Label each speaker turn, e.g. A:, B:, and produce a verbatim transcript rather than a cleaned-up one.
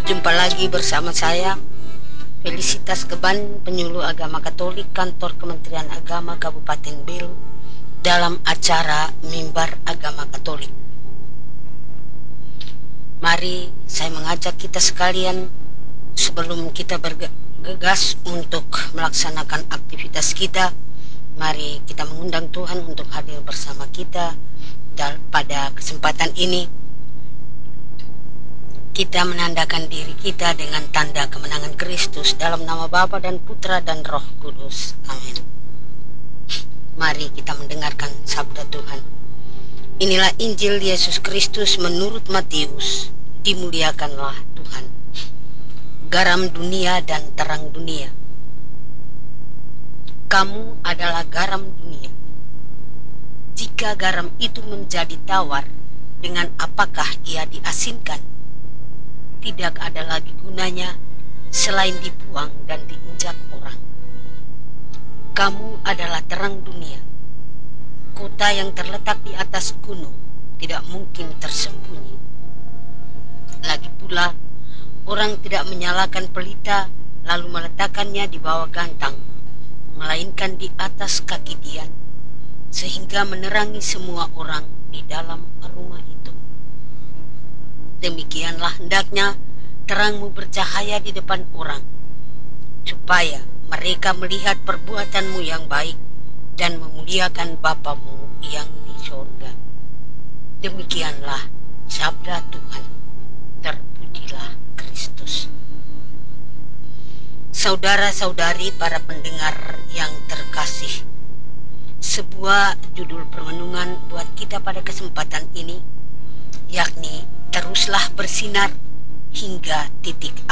A: Jumpa lagi bersama saya Felicitas Keban, penyuluh agama Katolik kantor Kementerian Agama Kabupaten Belu dalam acara Mimbar Agama Katolik. Mari saya mengajak kita sekalian, sebelum kita bergegas untuk melaksanakan aktivitas kita, mari kita mengundang Tuhan untuk hadir bersama kita. Dan pada kesempatan ini kita menandakan diri kita dengan tanda kemenangan Kristus dalam nama Bapa dan Putra dan Roh Kudus. Amin. Mari kita mendengarkan sabda Tuhan. Inilah Injil Yesus Kristus menurut Matius. Dimuliakanlah Tuhan. Garam dunia dan terang dunia. Kamu adalah garam dunia. Jika garam itu menjadi tawar, dengan apakah ia diasinkan? Tidak ada lagi gunanya selain dibuang dan diinjak orang. Kamu adalah terang dunia. Kota yang terletak di atas gunung tidak mungkin tersembunyi. Lagi pula, orang tidak menyalakan pelita lalu meletakkannya di bawah gantang, melainkan di atas kaki dian, sehingga menerangi semua orang di dalam rumah itu. Demikianlah hendaknya terangmu bercahaya di depan orang, supaya mereka melihat perbuatanmu yang baik dan memuliakan Bapamu yang di sorga. Demikianlah sabda Tuhan. Terpujilah Kristus. Saudara-saudari para pendengar yang terkasih, sebuah judul permenungan buat kita pada kesempatan ini, yakni teruslah bersinar hingga titik